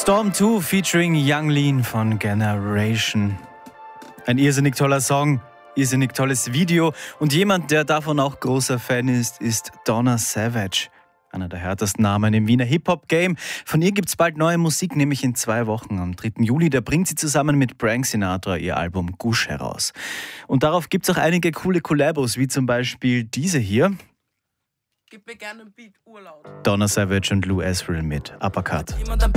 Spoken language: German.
Storm 2 featuring Young Lean von Generation. Ein irrsinnig toller Song, irrsinnig tolles Video und jemand, der davon auch großer Fan ist Donna Savage. Einer der härtesten Namen im Wiener Hip-Hop-Game. Von ihr gibt's bald neue Musik, nämlich in 2 Wochen. Am 3. Juli, da bringt sie zusammen mit Frank Sinatra ihr Album Gush heraus. Und darauf gibt's auch einige coole Collabos, wie zum Beispiel diese hier. Gib mir gerne einen Beat, urlaut. Donna Savage und Lou Asriel mit Uppercut. Jemand am